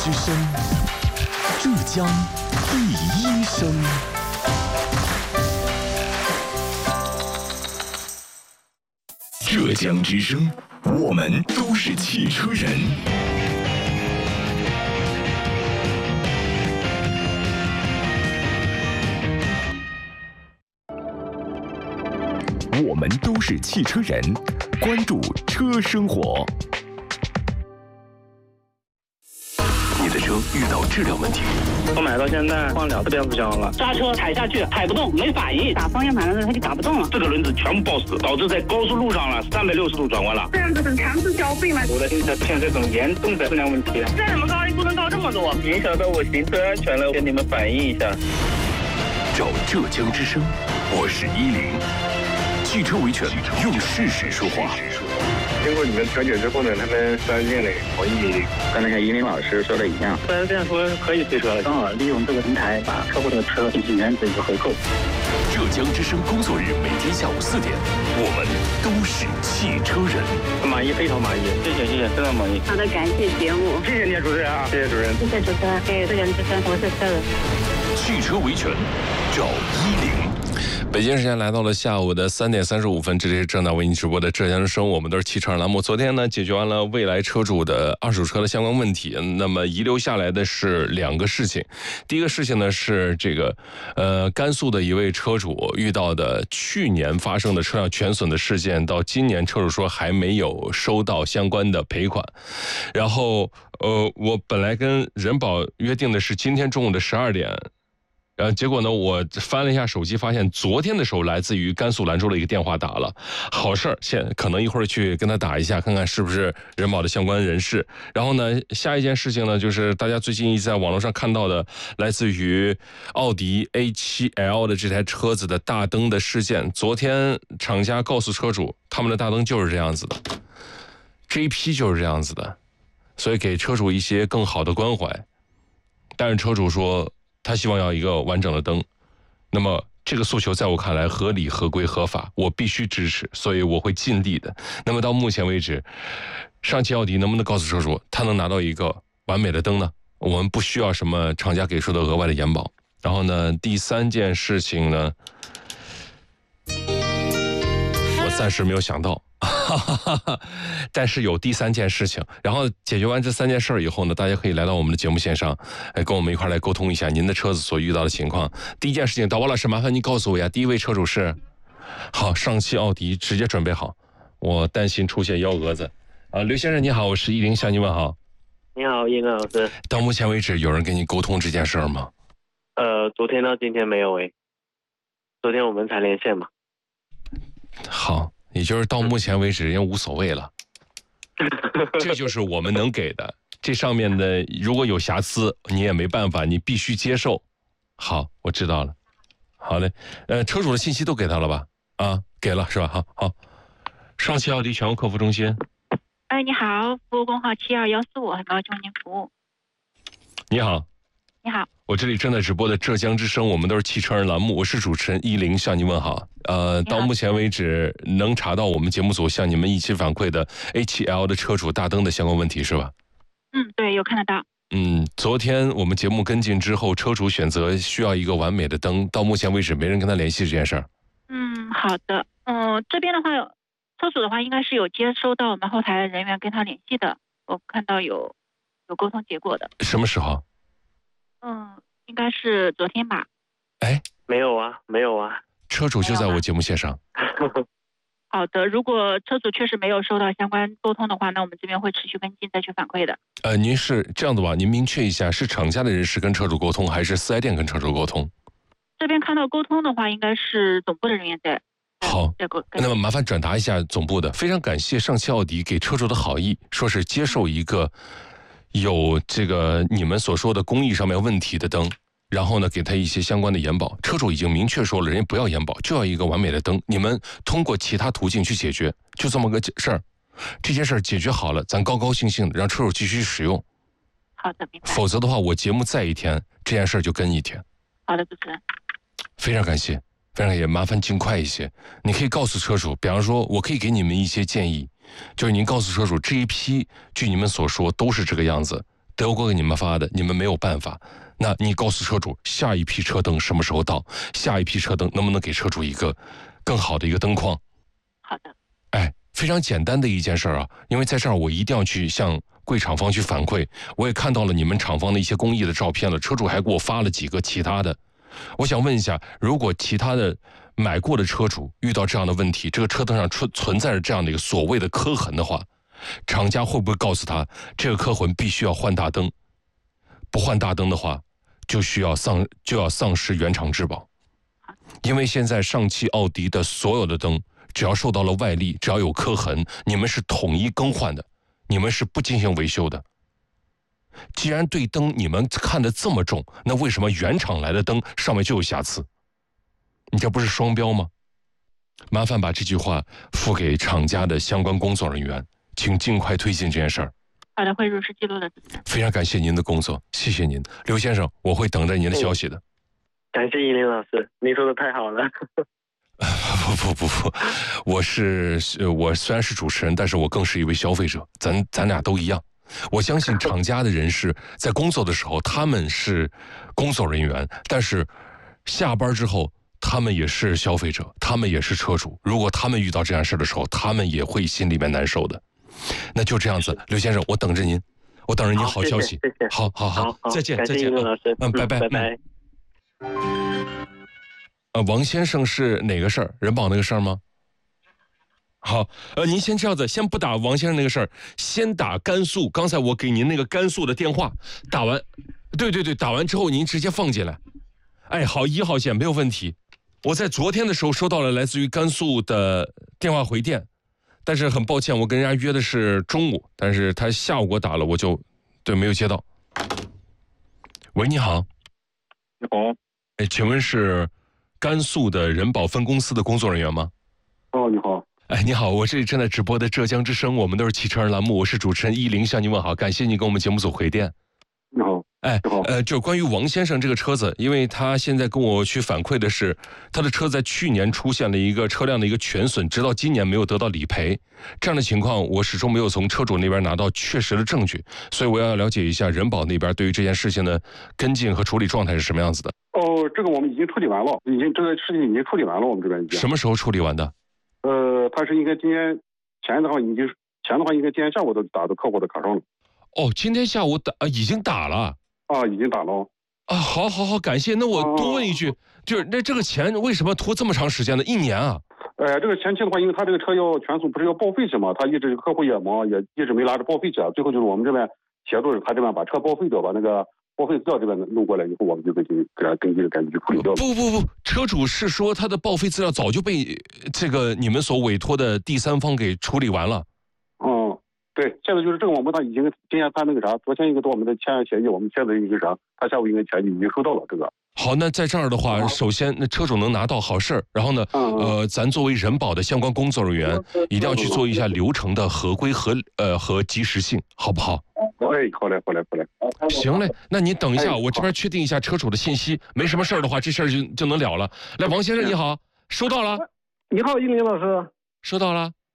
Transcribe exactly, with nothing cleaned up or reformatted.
之声，浙江第一声。浙江之声，我们都是汽车人。我们都是汽车人，关注车生活。你的车遇到质量问题， 我买到现在换两次变速箱了，刹车踩下去踩不动，没反应， 打方向盘的时候它就打不动了， 这个轮子全部抱死，导致在高速路上了三百六十度转弯了。 这样子很强制交费吗？ 我的新车出现这种严重的质量问题了， 这怎么高音不能高这么多？ 影响到我行车安全了，跟你们反映一下。 找浙江之声，我是依林。汽车维权，用事实说话。 经过你们调解之后呢，他们四 S店呢同意，刚才像依林老师说的一样，四 S店说可以退车了， 刚好利用这个平台把客户的车进行原则一个回购。 浙江之声工作日每天下午四点，我们都是汽车人。 满意，非常满意，谢谢谢谢，非常满意。 好的，感谢节目， 谢谢你主持人啊，谢谢主任， 谢谢主持人，给浙江之声，我是车人。 汽车维权，找依林。 北京时间来到了下午的三点三十五分，这里是正在为您直播的浙江之声，我们都是汽车栏目。昨天呢，解决完了未来车主的二手车的相关问题，那么遗留下来的是两个事情。第一个事情呢是这个，呃，甘肃的一位车主遇到的去年发生的车辆全损的事件，到今年车主说还没有收到相关的赔款。然后，呃，我本来跟人保约定的是今天中午的十二点。呃，结果呢，我翻了一下手机，发现昨天的时候来自于甘肃兰州的一个电话打了，好事儿，现可能一会儿去跟他打一下，看看是不是人保的相关人士。然后呢，下一件事情呢，就是大家最近一直在网络上看到的，来自于奥迪 A 七 L 的这台车子的大灯的事件。昨天厂家告诉车主，他们的大灯就是这样子的，这一批就是这样子的，所以给车主一些更好的关怀。但是车主说，他希望要一个完整的灯，那么这个诉求在我看来合理、合规、合法，我必须支持，所以我会尽力的。那么到目前为止，上汽奥迪能不能告诉车主，他能拿到一个完美的灯呢？我们不需要什么厂家给出的额外的延保。然后呢，第三件事情呢，我暂时没有想到。但是有第三件事情，然后解决完这三件事儿以后呢，大家可以来到我们的节目线上，哎，跟我们一块来沟通一下您的车子所遇到的情况。第一件事情，导播老师，麻烦您告诉我呀，第一位车主是？好，上汽奥迪直接准备好，我担心出现幺蛾子。啊，刘先生你好，我是依林向您问好。 你好，叶根老师。 到目前为止，有人跟你沟通这件事儿吗？ 呃，昨天到今天没有诶，昨天我们才连线嘛。 好。也就是到目前为止，人家无所谓了，这就是我们能给的。这上面的如果有瑕疵，你也没办法，你必须接受。好，我知道了。好嘞，呃，车主的信息都给他了吧？啊，给了是吧？好好。上汽奥迪全国客服中心。 哎，你好，服务工号七二幺四五，很高兴为您服务。 你好。 你好， 我这里正在直播的浙江之声，我们都是汽车人栏目，我是主持人依林，向您问好。呃，到目前为止能查到我们节目组向你们一起反馈的 A 七 L 的车主大灯的相关问题是吧？ 嗯，对，有看得到。 嗯，昨天我们节目跟进之后，车主选择需要一个完美的灯，到目前为止没人跟他联系这件事儿。 嗯，好的。嗯、呃，这边的话，车主的话应该是有接收到我们后台人员跟他联系的，我看到有有沟通结果的。 什么时候？ 嗯，应该是昨天吧。 哎， 没有啊，没有啊， 车主就在我节目线上。 好的，如果车主确实没有收到相关沟通的话，那我们这边会持续跟进，再去反馈的。 呃，您是这样的吧？您明确一下，是厂家的人士跟车主沟通，还是四 S 店跟车主沟通？ 这边看到沟通的话，应该是总部的人员在。 好， 在沟那么麻烦转达一下总部的。非常感谢上汽奥迪给车主的好意，说是接受一个有这个你们所说的工艺上面问题的灯，然后呢给他一些相关的延保。车主已经明确说了，人家不要延保，就要一个完美的灯，你们通过其他途径去解决，就这么个事儿。这件事儿解决好了，咱高高兴兴的让车主继续使用。 好的，明白。 否则的话，我节目再一天，这件事儿就跟一天。 好的，主持人。 非常感谢，非常感谢，麻烦尽快一些。你可以告诉车主，比方说，我可以给你们一些建议，就是您告诉车主，这一批据你们所说都是这个样子， 德国给你们发的，你们没有办法。那你告诉车主，下一批车灯什么时候到？下一批车灯能不能给车主一个更好的一个灯框？ 好的。 哎，非常简单的一件事啊，因为在这儿我一定要去向贵厂方去反馈。我也看到了你们厂方的一些工艺的照片了，车主还给我发了几个其他的。我想问一下，如果其他的买过的车主遇到这样的问题，这个车灯上存存在着这样的一个所谓的刻痕的话，厂家会不会告诉他，这个刻痕必须要换大灯？不换大灯的话，就需要丧就要丧失原厂质保。因为现在上汽奥迪的所有的灯，只要受到了外力，只要有刻痕，你们是统一更换的，你们是不进行维修的。既然对灯你们看得这么重，那为什么原厂来的灯上面就有瑕疵？你这不是双标吗？麻烦把这句话付给厂家的相关工作人员，请尽快推进这件事儿。 好的，会如实记录的。 非常感谢您的工作，谢谢您，刘先生，我会等着您的消息的。嗯、 感谢依林老师，您说的太好了。 不不不不，我是我虽然是主持人，但是我更是一位消费者，咱咱俩都一样。我相信厂家的人士在工作的时候，他们是工作人员，但是下班之后，他们也是消费者，他们也是车主。如果他们遇到这样事的时候，他们也会心里面难受的。那就这样子，刘先生，我等着您，我等着您好消息。 谢谢， 好好好，好再见再见， 老师， 嗯，拜拜拜拜。 呃，王先生是哪个事儿？人保那个事儿吗？好，呃，您先这样子，先不打王先生那个事儿，先打甘肃。刚才我给您那个甘肃的电话打完，对对对，打完之后您直接放进来。哎，好，一号线没有问题。我在昨天的时候收到了来自于甘肃的电话回电，但是很抱歉，我跟人家约的是中午，但是他下午给我打了，我就对没有接到。喂，你好。 你好。 哎，请问是甘肃的人保分公司的工作人员吗？ 哦，你好。 哎，你好，我这里正在直播的浙江之声，我们都是汽车人栏目，我是主持人依林，向您问好，感谢您给我们节目组回电。 你好。 哎，呃，就是关于王先生这个车子，因为他现在跟我去反馈的是，他的车在去年出现了一个车辆的一个全损，直到今年没有得到理赔，这样的情况我始终没有从车主那边拿到确实的证据，所以我要了解一下人保那边对于这件事情的跟进和处理状态是什么样子的。 哦，这个我们已经处理完了，已经这个事情已经处理完了，我们这边已经。 什么时候处理完的？ 呃，他是应该今天前的话已经前的话应该今天下午都打到客户的卡上了。 哦，今天下午打、呃、已经打了。 啊，已经打了啊！好，好，好，感谢。那我多问一句，就是那这个钱为什么拖这么长时间呢？一年啊？ 呃，这个前期的话，因为他这个车要全损，不是要报废去嘛？他一直客户也忙，也一直没拿着报废去。最后就是我们这边协助他这边把车报废掉，把那个报废资料这边弄过来以后，我们就给给他根据赶紧去处理掉了。 不不不，车主是说他的报废资料早就被这个你们所委托的第三方给处理完了。 嗯。对，现在就是这个我们他已经今天他那个啥，昨天一个多我们的签协议，我们现在一个啥，他下午应该钱已经收到了这个。 好，那在这儿的话，首先那车主能拿到好事儿，然后呢， 嗯、 呃，咱作为人保的相关工作人员，一定要去做一下流程的合规和呃和及时性，好不好？ 哎，好嘞，好嘞，好嘞。 行嘞，那你等一下，我这边确定一下车主的信息，没什么事儿的话，这事儿就就能了了。来，王先生你好，收到了。 你好，依林老师。 收到了。